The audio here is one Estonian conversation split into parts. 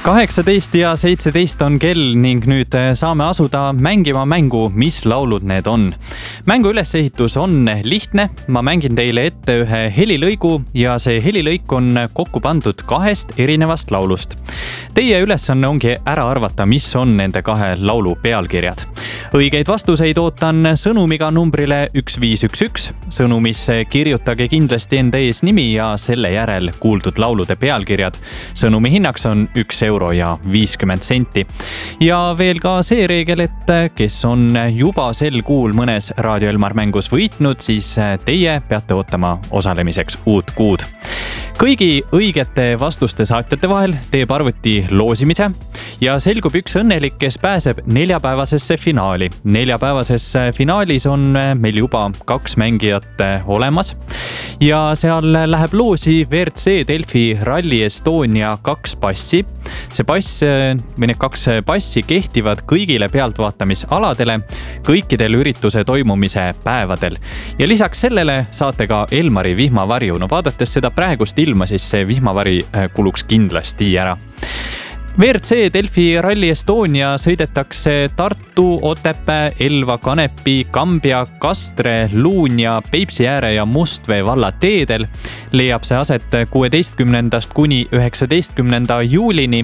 18 ja 17 on kell ning nüüd saame asuda mängima mängu, mis laulud need on. Mängu ülesehitus on lihtne. Ma mängin teile ette ühe helilõigu ja see helilõik on kokku pandud kahest erinevast laulust. Teie ülesanne ongi ära arvata, mis on nende kahe laulu pealkirjad. Õigeid vastuseid ootan sõnumiga numbrile 1511. Sõnumisse kirjutage kindlasti enda ees nimi ja selle järel kuuldud laulude pealkirjad. Sõnumi hinnaks on 1 euro ja 50 senti. Ja veel ka see reegel, et kes on juba sel kuul mõnes Raadio Elmar mängus võitnud, siis teie peate ootama osalemiseks uut kuud. Kõigi õigete vastuste saatjate vahel teeb arvuti loosimise ja selgub üks õnnelik, kes pääseb neljapäevasesse finaali. Neljapäevases finaalis on meil juba 2 mängijat olemas ja seal läheb loosi WRC Delfi Rally Estonia 2 passi. See pass või need 2 passi kehtivad kõigile pealtvaatamisaladele kõikidel ürituse toimumise päevadel. Ja lisaks sellele saate ka Elmari vihmavarju. No vaadates seda praegust ilma, siis see vihmavari kuluks kindlasti ära. WRC Delfi Rally Estonia sõidetakse Tartu, Otepää, Elva, Kanepi, Kambja, Kastre, Luunja, Peipsiääre ja Mustvee valla teedel. Leiab see aset 16. kuni 19. juulini.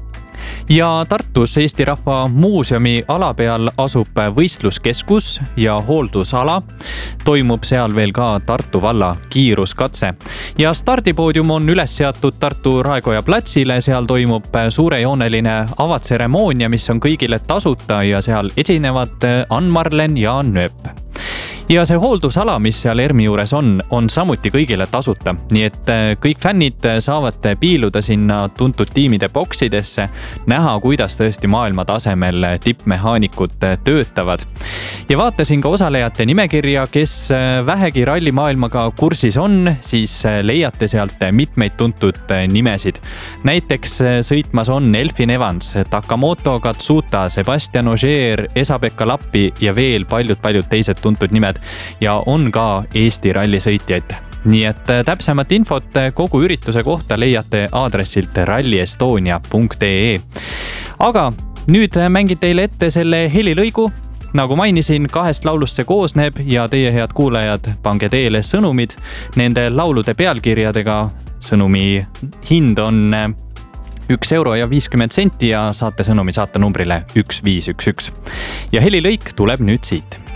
Ja Tartus Eesti Rahva Muuseumi ala peal asub võistluskeskus ja hooldusala. Toimub seal veel ka Tartu valla kiiruskatse. Ja stardipoodium on üles seatud Tartu Raekoja platsile. Seal toimub suurejooneline avatseremoonia, mis on kõigile tasuta ja seal esinevad Ann-Marlen ja Nööp. Ja see hooldusala, mis seal ERMi juures on samuti kõigile tasuta. Nii et kõik fännid saavad piiluda sinna tuntud tiimide boksidesse, näha, kuidas tõesti maailma tasemel tippmehaanikud töötavad. Ja vaatasin ka osalejate nimekirja, kes vähegi rallimaailmaga kursis on, siis leiate sealt mitmeid tuntud nimesid. Näiteks sõitmas on Elfin Evans, Takamoto Katsuta, Sebastian Ogier, Esa-Pekka Lappi ja veel paljud teised tuntud nimed. Ja on ka Eesti rallisõitjaid. Nii et täpsemat infot kogu ürituse kohta leiate aadressilt rallyestonia.ee. Aga nüüd mängin teile ette selle helilõigu. Nagu mainisin, 2 laulust see koosneb ja teie head kuulajad, pange teele sõnumid nende laulude pealkirjadega. Sõnumi hind on 1 euro ja 50 senti ja saate sõnumi saata numbrile 1511. Ja helilõik tuleb nüüd siit.